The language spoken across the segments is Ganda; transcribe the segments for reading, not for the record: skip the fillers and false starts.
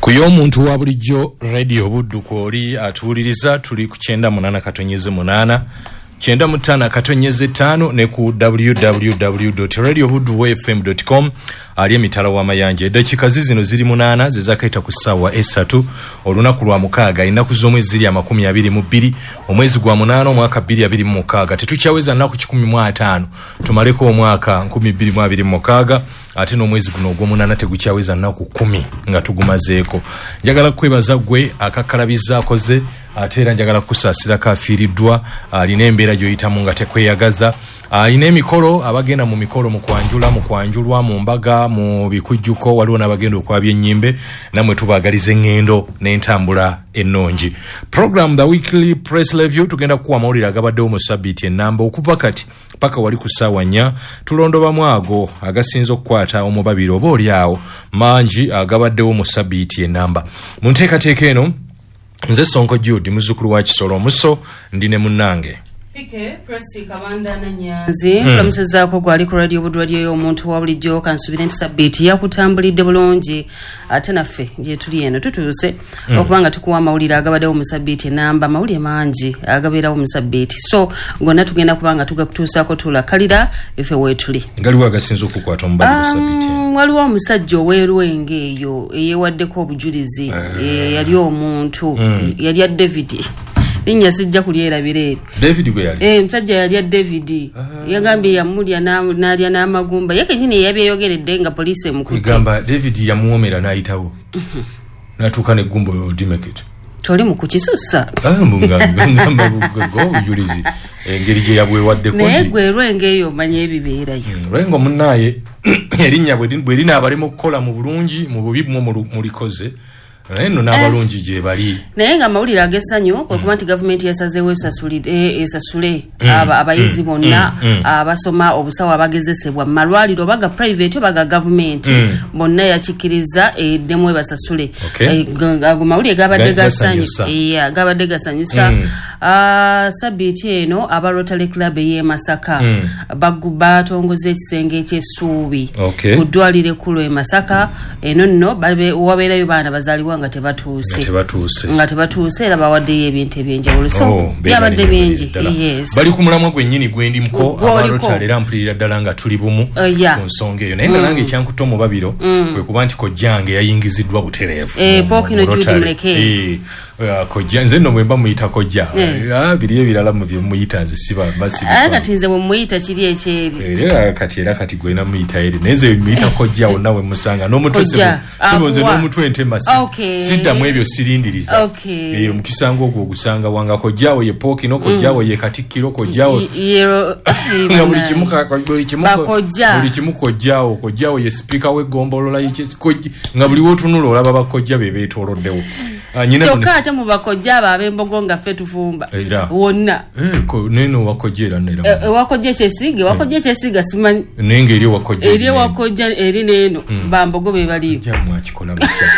Kuyomuntu wa bulijjo radio budduko oli atuuliriza tuli ku 98.8 95 ne ku www.radiobudduwefm.com ali emitala wa mayanja. Edakika zino ziri 8 zezakaita ku ssaawa 3 olunaku lwa mukaaga ennaku z'omwezi ziri 22 omwezi gwa 8 omwaka 2026. Tetukyaweza nnaku 15 tumaleko omwaka 2026 ate n'omwezi guno ogw'omunana tegukyaweza nnaku 10 nga tugumazeeko. Njagala kwebaza gwe akakalabiza akoze ate era njagala kusaasira kafiiriddwa alina embeera gy'oyitamu nga tekweyagaza. Alina emikolo abagenda mu mikolo mu kwanjulwa mu mbaga mu bikujjuko waliwo n'abagenda okwabya ennyimbe namwe tubaagaliza engendo n'entambula ennungi. Program the weekly press review tugenda kuwa amawulire agabaddewo mu sabbiiti ennamba okuva kati paka wali ku ssaawa 4 tulondobamu ago agasinza okukwata omubabiro oba oli awo mangi agabaddewo mu sabbiiti ennamba. Mu nteekateeka eno nze Sonko Jude muzzukulu wa Kisolo Omuso ndi ne munnange Pike Presi Kabanda na Nyanzi Klamusezako gwali ku radio Buddu radio y'omuntu wa bulijjo kansubira nti sabbiiti yakutambulidde bulungi ate naffe gye tuli eno tutuuse okubanga tukuwa amawulire agabaddewo mu sabbiiti ennamba amawulire mangi agabeerawo mu sabbiiti so gonna tugenda kubanga tugakutuusaako tulakalira ife weetuli ngaliwo agasinza okukwata omubali mu sabbiiti. Waliwo omusajja ow'Erwenge eyo eyeewaddeko obujulizi yali omuntu yali ya David Ninya sijja kulyerabira ebyo. David gwe yali. Musajja yali ya David. Yagambye yamulya n'alya n'amagumba. Yake nyine yabyeyogeredde nga poliisi emukutte. Igamba David yamuwomera n'ayitawo. Natuuka ne gumbo Dimekit. Toli mu kukisussa. Ngamba go bujulizi. Engeri gye yabwewaddeko. Naye gwe Erwenge eyo manye ebibeerayo. Erwenge munnaye erinnya bwe lina abalimu okukola mu bulungi mu bubi mu likoze. Eno n'abalungi gye bali. Naye nga amawulire ag'essanyu okuba nti gavumenti yasazeewo esasule abayizi bonna abasoma obusawo abagezesebwa mu malwaliro oba ga private oba ga gavumenti bonna yakikkiriza eddemu ebasasule. Ago mawulire gabadde gasanyusa. Sabbiiti eno aba Rotary Club ey'e Masaka batongoza ekisenge eky'essuubi ku ddwaliro ekkulu e Masaka eno nno wabeerayo baana bazaalibwa nga tebatuuse era bawaddeyo ebintu ebyenjawulo so byabadde bingi. Bali ku mulamwa gwennyini gwendimuko abalotale era mpulira ddala nga tuli bumu ku nsonga eyo naye nga nange ekyankutte omubabiro kwe kuba nti kojjange yayingiziddwa butereevu Pokino Judy Muleke kojja nze nno bwemba muyita kojja biriyo birala mu muyita nze siba kati nze bwe muyita kiri ekyeri era kati gwena muyita eri naye nze muyita kojja wonna we musanga n'omutwe sibonze n'omutwe ntema siddamu ebyo sirindiriza mu kisango ogwo ogusanga wanga kojjawo ye Pokino kojjawo ye Katikkiro kojjawo nga buli kimu kojjawo ye speaker w'eggombolola nga buli wotunula olaba bakojja be beetooloddewo kyokka ate mu bakojja abo ab'embogo nga ffe tufumba wonna neno wakojja era nera wakojja ekyesiga simanyi naye ng'eri ewakojja eri neeno bambogo be baliyo mwakikola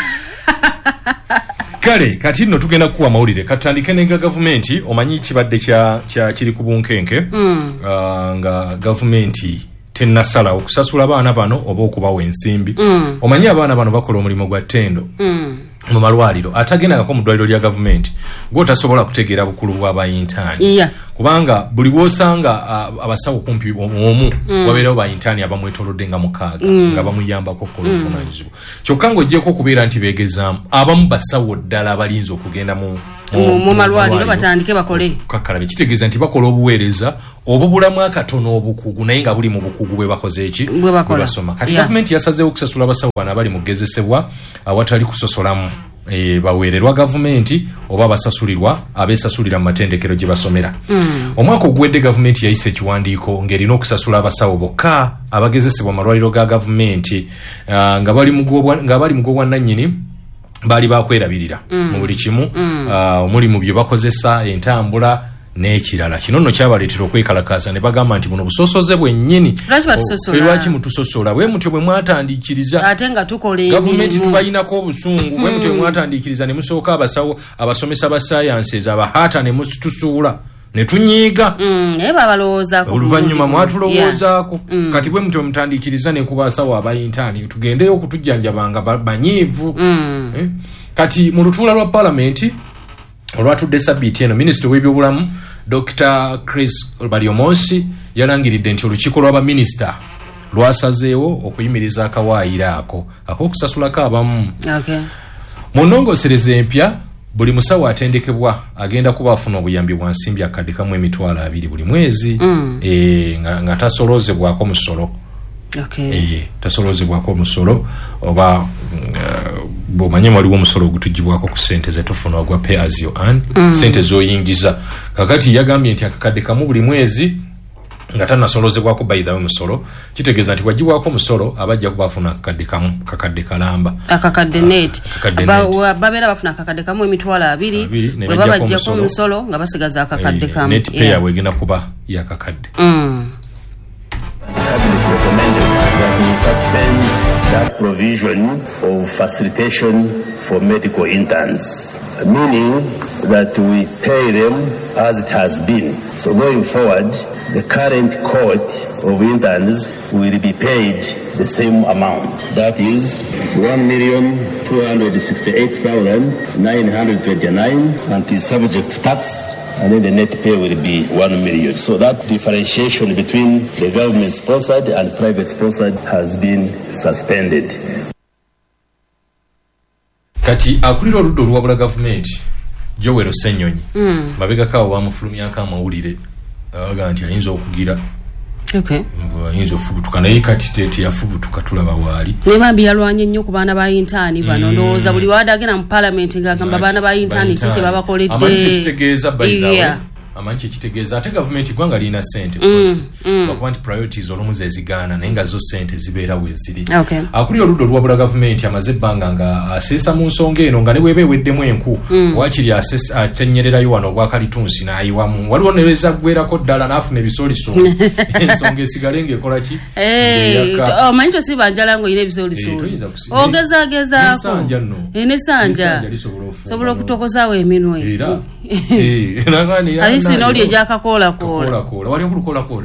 kale kati nno tugenda kuwa mawulire katandike ne gavumenti omanyi kibadde kiri ku bunkenke nga gavumenti tennasala okusasula abaana bano oba okubawa ensimbi omanyi abaana bano bakola omulimu gwa ttendo mu malwaliro atagendangako mu ddwaliro lya gavumenti gw'otasobola kutegeera bukulu bw'abayintaani kubanga buli w'osanga abasawo kumpi omu wabeerawo bayintaani abamwetoolodde nga 6 nga bamuyambako okukola obuvunaanyizibwa kyokka ng'oggyeko okubeera nti beegezaamu abamu basawo ddala abalinza okugenda mu malwaliro batandike bakole kakalabe kitegeeza nti bakola obuweereza obubulamu akatono obukugu naye nga buli mu bukugu bwe bakoze eki bwe basoma kati gavumenti yasazeewo okusasula abasawo bano abali mu kugezesebwa awatali kusosolamu baweererwa gavumenti oba basasulirwa abeesasulira mu matendekero gye basomera. Omwaka oguwedde gavumenti yayise ekiwandiiko ng'erina okusasula abasawo bokka abagezesebwa amalwaliro ga gavumenti nga bali mu gw'obwannannyini bali bakwerabirira mu buli kimu omuli mu bye bakozesa entambula n'ekirala kino nno kyabaleetera okwekalakaasa ne bagamba nti buno busosoze bwennyini lwaki mutusosola bwe mutyo bwe mwatandikiriza ate nga tukola gavumenti tubayinako obusungu bwe mutyo bwe mwatandikiriza ne musooka abasawo abasomesa ba sciences abahaata ne mutusuula ne tunyiiga oluvannyuma mwatulowoozaako kati bwe mutyo mutandikiriza ne kubaasawo abayintaani tugendeyo okutujjanjabanga banyiivu kati mu lutuula lwa paalamenti olwatudde sabbiiti eno minisita w'ebyobulamu Dr. Chris Baryomosi yalangiridde nti olukiiko lw'abaminisita lwasazeewo okuyimiriza akawaayiro ako ak'okusasulako abamu mu nnongosereza empya buli musawo atendekebwa agenda kuba afuna obuyambi bwa nsimbi akadde kamu emitwalo 2 buli mwezi nga tasoloozebwako musolo tasoloozebwako musolo oba bw'omanye waliwo omusolo ogutugibwako ku ssente ze tufuna ogwa pay as you earn ssente z'oyingiza kakati yagambye nti akakadde kamu buli mwezi nga tanasoloozebwako bayidhawe musolo kitegeeza nti wagibwako musolo abajja kuba afuna akakadde kamu kakadde kalamba akakadde net babeera bafuna akakadde kamu emitwalo 2 bwe babajjako musolo nga basigaza akakadde kamu net pay bwegenda kuba yakakadde suspend that provision of facilitation for medical interns, meaning that we pay them as it has been. So going forward, the current cohort of interns will be paid the same amount. That is 1,268,929 and is subject to tax. And then the net pay will be 1 million. So that differentiation between the government-sponsored and private-sponsored has been suspended. Kati akulira oludda olwabula gavumenti Joel Ssenyonyi mabegakaawo bamufulumyako amawulire awaga nti ayinza okugira ayinza ofubutuka naye kati teyafubutuka tulaba waali nemambi yalwanye nnyo ku baana ba yintaani bano ndowooza buli waadagenda mu paalamenti ng'agamba baana ba yintaani ki kye babakoledde amanyi kyekitegeeza amanyi kyekitegeeza ate gavumenti gwanga lirina ssente bakuba nti priorities olumu zezigaana naye nga zo ssente zibeera weziri akulira oludda olwabula gavumenti amaze ebbanga nga aseesa mu nsonga eno nga ne bweba eweddemu enku waakiri atennyererayo wano obwakalitunsi n'ayiwamu waliwo neweza ggwerako ddala n'afuna ebisoolisoli ensonga esigale ng'ekola ki omanyi tosibanjala ng'olina ebisoolisoli ogezaagezaako nesanja sobola okutokozaawo eminwe sino oli egyakakoolakoola wali okulukoolakoola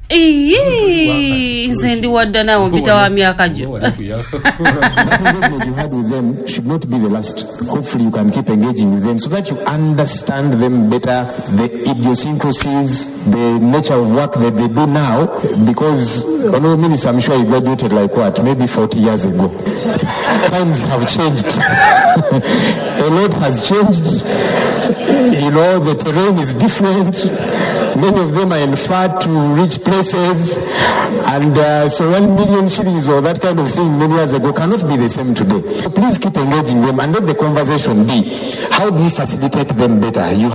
nze ndi wadda naawe mpita wa myaka gyo you had with them should not be the last. Hopefully you can keep engaging with them so that you understand them better, the idiosyncrasies, the nature of work that they do now, because Honorable Minister, I'm sure you graduated like what, maybe 40 years ago. Times have changed. A lot has changed. You know, the terrain is different. Many of them are in far to rich places, and so 1 million shillings or that kind of thing many years ago cannot be the same today. So please keep engaging them, and let the conversation be, how do we facilitate them better?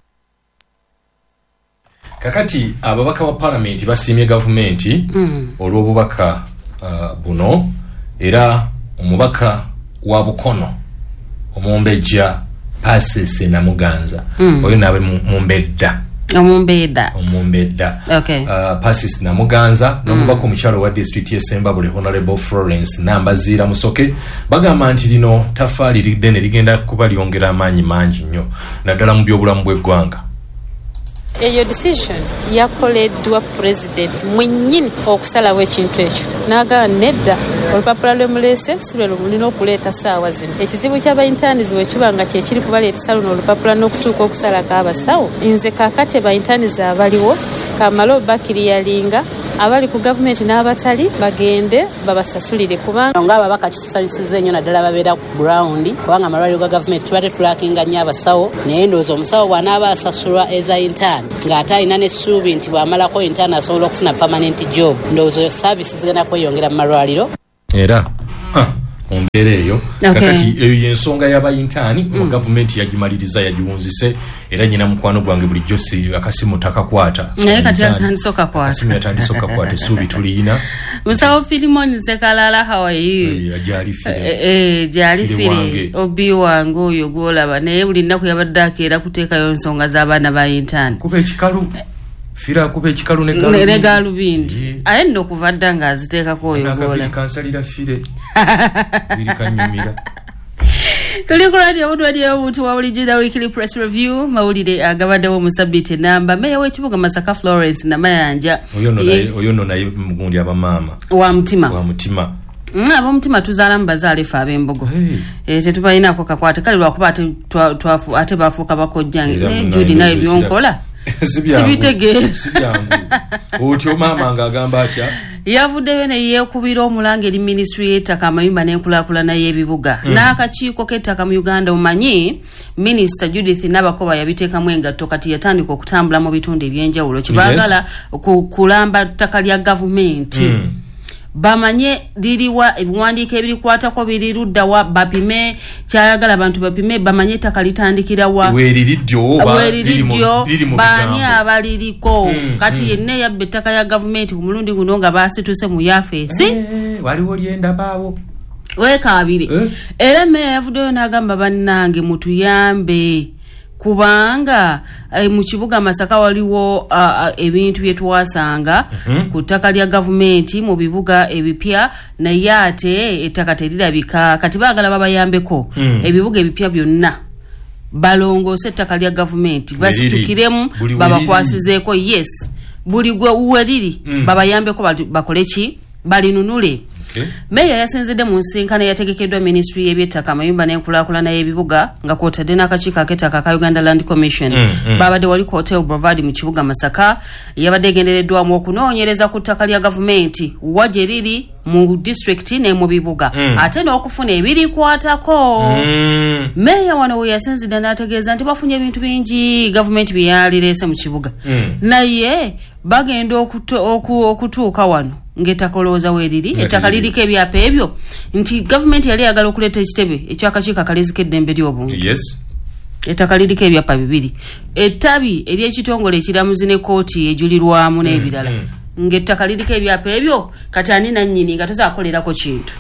Kakati ababaka wa parliament basimye gavumenti olw'obubaka buno era omubaka wa Bukono omumbejja Pasese Namuganza oyo nabe mumbedda okay. Passes Namuganza n'omubaka omukyalo wa district y'Essembabule Honorable Florence Nambaziira Musoke bagamba nti lino tafaali lidde ne ligenda kuba lyongera amaanyi mangi nnyo naddala mu byobulamu bw'eggwanga. Eyo decision yakoleddwa president mwennyini okusalawo ekintu ekyo n'agamba nedda olupapula lw'emuleese si lwe lumulina okuleeta ssaawa zino. Ekizibu ky'abayintaanizi bwe kiba nga kye kiri kubaleetesa luno olupapula n'okutuuka okusalako abasawo, nze kaakati abayintaanizi abaliwo Kamala Bakiri yalinga abali ku gavumenti n'abatali bagende babasasulire kubanga ng'ababaka kitusanyusiza ennyo naddala babeera ku ground kubanga amalwaliro ga gavumenti tubadde tulakinga nnyo abasawo naye ndowooza omusawo bw'anaaba asasulwa eza intaani ng'ate alina n'essuubi nti bw'amalako intaani asobola okufuna permanent job ndowooza saavisi zigenda kweyongera mu malwaliro era ombeera eyo kakati eyo yensonga y'abayintaani mu gavumenti yagimaliriza yagiwunzise era nyina mukwano gwange bulijjo si akasimu takakwata naye kati yatandise okakwata essuubi tuliyina musawo Filimoni Zekalala how are you gyali fire obi wange oyo gwolaba naye buli nnaku yabadde akeera kuteekayo ensonga z'abaana ba yintaani kuba ekikalu fira kuba ekikalu ne galubindi aye nno okuva dda ng'aziteekako oyo gwola kansalira fire birikanyumira Tuli ku radio budwadio omuntu wa bulijjo weekly press review mawulire agabaddewo mu sabbiiti namba meya w'ekibuga Masaka Florence Namayanja oyo no naye mugundi abamama wa mutima ab'omutima tuzaala mu bazaale fe ab'embogo tetubalinaako kakwate kale lwakuba ate baafuuka bakojjange naye Judy naye byonkola sibitegeera otyo maama ng'agamba atya yavuddeyo ne yeekubira omulanga eri minisitule y'ettaka amayumba n'enkulaakulana y'ebibuga n'akakiiko k'ettaka mu Uganda. Omanyi minisita Judith Nabakoba yabiteekamu engatto kati yatandika okutambula mu bitundu ebyenjawulo kibaagala kulamba ttaka lya gavumenti bamanye liriwa ebiwandiiko ebirikwatako biri ludda wa bapime kyayagala abantu bapime bamanye ettaka litandikira wa weeriridyo baani abaliriko kati yenna yabba ettaka ya gavumenti ku mulundi guno nga baasituse mu yafeesi waliwo lyendabaawo weekaabire era meya yavuddeyo n'agamba bannange mutuyambe kubanga mu kibuga Masaka waliwo ebintu bye twasanga ku ttaka lya gavumenti mu bibuga ebipya naye ate ettaka terirabika kati baagala babayambeko ebibuga ebipya byonna balongoose ettaka lya gavumenti basitukiremu babakwasizeeko buli gwe liri babayambeko bakole ki balinunule. Meya yasinzidde mu nsinkano yategekeddwa ministry y'ebyettaka amayumba n'enkulaakulana y'ebibuga nga kwotadde n'akakiiko ak'ettaka ka Uganda Land Commission babadde wali ku Hotel Boulevard mu kibuga Masaka yabadde egendereddwamu okunoonyereza ku ttaka lya gavumenti wa gye riri mu district ne mu bibuga ate n'okufuna ebirikwatako. Meya wano we yasinzidde n'ategeeza nti bafunye ebintu bingi gavumenti bye yalireese mu kibuga naye bagenda okutuuka wano ng'ettaka olowooza weeriri ettaka liriko ebyapa ebyo nti gavumenti yali yagala okuleeta ekitebe ekyakakiiko akalizika eddembe ly'obuntu ettaka liriko ebyapa 2 ettabi ery'ekitongole ekiramuzi ne kooti ejulirwamu n'ebirala ng'ettaka liriko ebyapa ebyo kati ani nannyini nga tozaakolerako kintu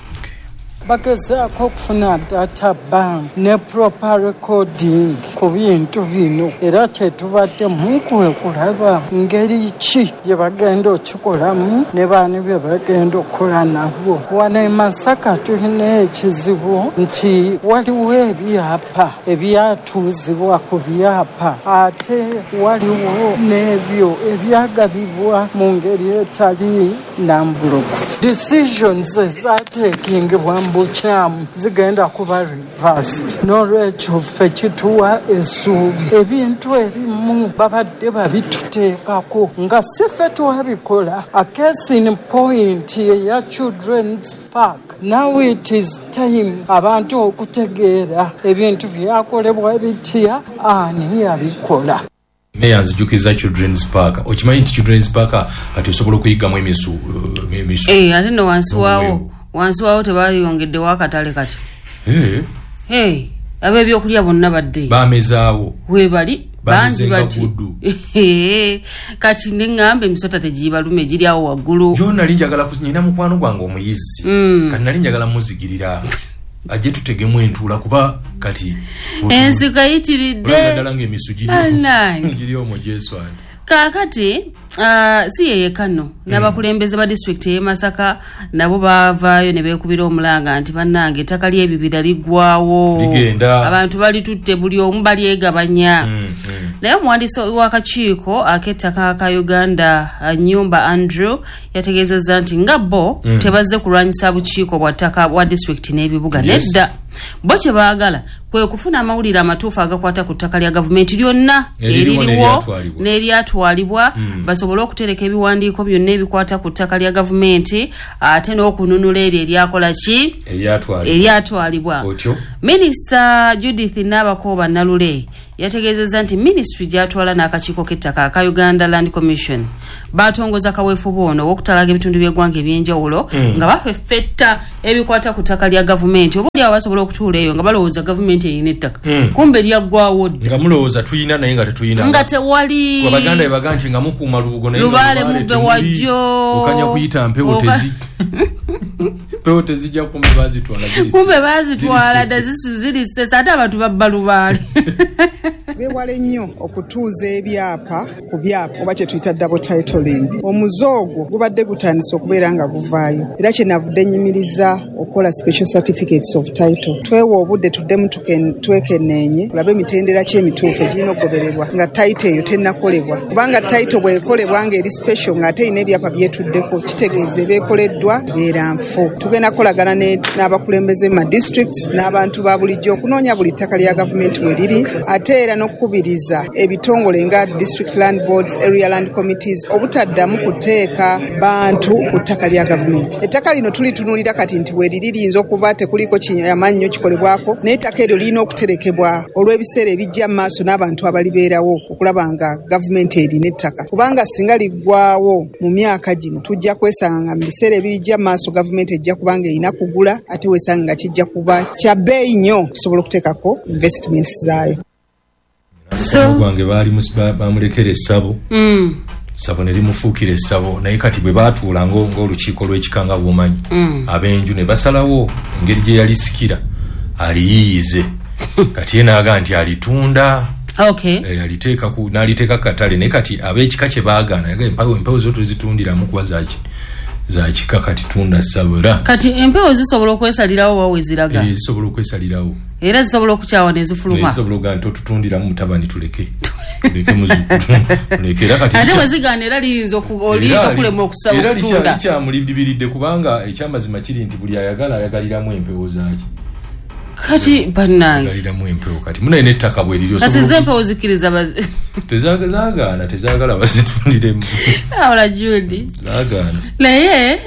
bagezaako okufuna data bank ne proper recording ku bintu bino era kyetubadde kwe kulaba ngeri ki gye bagenda okikolamu ne baani bye bagenda okukola nabo. Wano e Masaka tulina ekizibu nti waliwo ebyapa ebyatuuzibwa ku byapa ate waliwo n'ebyo ebyagabibwa mu ngeri etali nambulukufu. Decisions ezaateekingibwa bukyamu zigenda kuba reversed n'olwekyo ffe kituwa essuubi ebintu ebimu babadde babituteekako nga si ffe twabikola. A case in point eya Children's Park. Now it is time abantu okutegeera ebintu byakolebwa bitya ani yabikola. Meya nzijukiza Children's Park. Okimanyi nti Children's Park kati osobola okuyigamu emisu ate no wansi waawo tebayongeddewo akatale kati ab'ebyokulya bonna badde baamezaawo webali bangi bati kati neŋŋamba emisota tegibalume giryawo waggulu jo nali njagala nyina mukwano gwange omuyizzi kati nali njagala muzigirira ajje tutegemu entuula kuba kati ensiko yitiridde ddala ng'emisu giri omwo Jeswani kakati si yeyeka nno n'abakulembeze ba district y'e Masaka nabo baavaayo ne beekubira omulanga nti bannange ettaka ly'ebibira liggwawo abantu balitutte buli omu balyegabanya naye omuwandiisi w'akakiiko ak'ettaka ka Uganda Nyumba Andrew yategeezezza nti nga bo tebazze kulwanyisa bukiiko bwa ttaka bwa district n'ebibuga nedda bo kye baagala kwe kufuna amawulire amatuufu agakwata ku ttaka lya gavumenti lyonna eririwo n'eryatwalibwa basobole okutereka ebiwandiiko byonna ebikwata ku ttaka lya gavumenti ate n'okununula eryo eryakola ki eryatwalibwa. Minisita Judith Nabakoba Nalule yategeezezza nti ministry gyatwala n'akakiiko k'ettaka ka Uganda Land Commission batongoza kaweefube ono w'okutalaga ebitundu by'eggwanga ebyenjawulo nga bafeffetta ebikwata ku ttaka lya gavumenti oba oli abasobola okutuula eyo nga balowooza gavumenti erina ettaka kumbe lyaggwawo dda nga mulowooza tuyina naye nga tetuyina nga tewali abaganda bebaga nti nga mukuuma lubugo naye lubaale mubbe wajjo okanya kuyita mpewo tezijja kumbe bazitwala dda ziri sesa ate abantu babba lubaale beewale nnyo okutuuza ebyapa ku byapa oba kye tuyita double titling. Omuzoogo gubadde gutandise okubeera nga guvaayo era kyenavudde nnyimiriza okukola special certificates of title. Twewa obudde tuddemu twekenneenye tulabe emitendera ki emituufu egirina okugobererwa nga title eyo tennakolebwa, kubanga title bw'ekolebwa ng'eri special ng'ate erina ebyapa byetuddeko kitegeeza ebeekoleddwa beera nfu. Tugenda kukolagana n'abakulembeze mu districts n'abantu ba bulijjo okunoonya buli ttaka lya gavumenti we liri, ate era n'okukubiriza ebitongole nga district land boards, area land committees obutaddamu kuteeka bantu ku ttaka lya gavumenti. Ettaka lino tulitunuulira kati nti bwe liri liyinza okuba tekuliko amannyo kikolebwako, naye ettaka eryo lirina okuterekebwa olw'ebiseera ebijja mu maaso n'abantu abalibeerawo okulaba nga gavumenti erina ettaka, kubanga singa liggwaawo mu myaka gino tujja kwesanga nga mu biseera ebirijja mu maaso gavumenti ejja kubanga erina kugula ate weesanga nga kijja kuba kya bbeeyi nnyo okusobola okuteekako investments zaayo. Gwange bamulekera essabo sabo ne limufuukira essabo, naye kati bwe baatuula ng'olukiiko lw'ekikanga bw'omanyi ab'enju ne basalawo engeri gye yalisikira aliyiyize kati ye naaga nti alitunda. Aliteeka n'aliteeka katale, naye kati ab'ekika kye baagaana naga empewo zo tuzitundiramu kuba za kika kati tunda ssabo. Era kati empewo zisobola okwesalirawo oba weziraga? Zisobola okwesalirawo era zisobola okukyawa ne zifuluma. Zisobola okugaa nti tutundiramu mutabani tuleke ate wezigaana era liyinza okulema okutunda. Era kyamulibiridde kubanga ekyamazima kiri nti buli ayagaliramu empewo zaaki. Kati bannange agaliramu empewo kati muna n'ettaka bwe liri kati zempewo zikkiriza tezagaana tezagala bazitundiremu. Awula Judy zaagaana naye